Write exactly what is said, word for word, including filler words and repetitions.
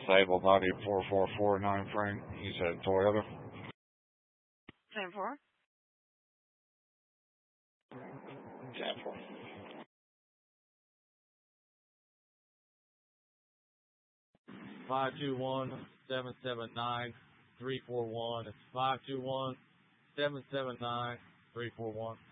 disabled ninety four four four nine Frank. He said Toyota. ten four. ten four. Five two one seven seven nine three four one. It's five two one seven seven nine three four one.